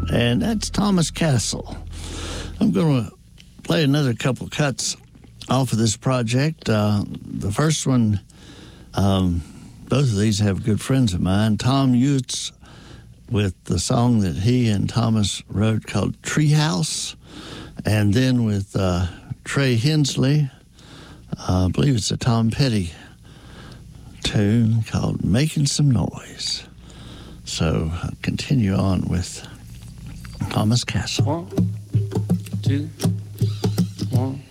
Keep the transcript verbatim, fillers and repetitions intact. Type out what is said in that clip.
and that's Thomas Castle. I'm going to play another couple cuts off of this project. Uh, the first one, um, both of these have good friends of mine. Tom Utes with the song that he and Thomas wrote called Treehouse, and then with uh, Trey Hensley, uh, I believe it's a Tom Petty tune called Making Some Noise. So I'll continue on with Thomas Castle. One, two, one.